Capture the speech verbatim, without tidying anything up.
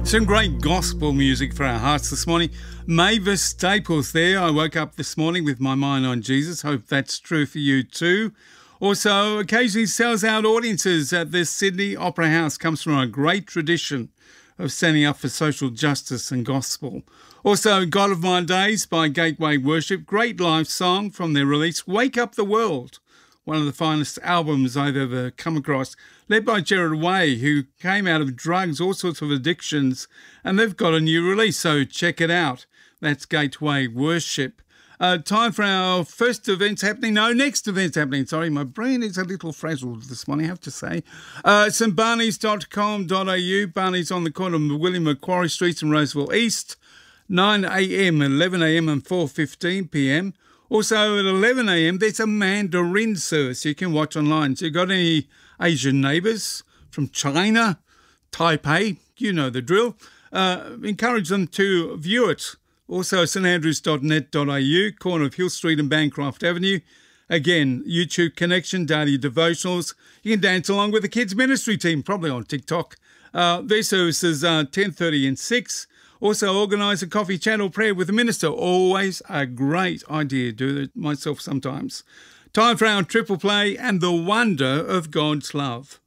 Some great gospel music for our hearts this morning. Mavis Staples there. I woke up this morning with my mind on Jesus. Hope that's true for you too. Also, occasionally sells out audiences at the Sydney Opera House. Comes from a great tradition of standing up for social justice and gospel. Also, God of My Days by Gateway Worship. Great live song from their release, Wake Up the World. One of the finest albums I've ever come across, led by Gerard Way, who came out of drugs, all sorts of addictions, and they've got a new release, so check it out. That's Gateway Worship. Uh, time for our first events happening. No, next events happening. Sorry, my brain is a little frazzled this morning, I have to say. Uh, st barneys dot com dot a u, Barney's on the corner of William Macquarie Street in Roseville East, nine a m, eleven a m and four fifteen p m. Also at eleven a m, there's a Mandarin service you can watch online. So you got any Asian neighbours from China, Taipei, you know the drill. Uh, encourage them to view it. Also st andrews dot net dot a u, corner of Hill Street and Bancroft Avenue. Again, YouTube connection, daily devotionals. You can dance along with the kids ministry team, probably on TikTok. Uh, their services are ten thirty and six. Also organise a coffee chat or prayer with the minister. Always a great idea. Do it myself sometimes. Time for our triple play and the wonder of God's love.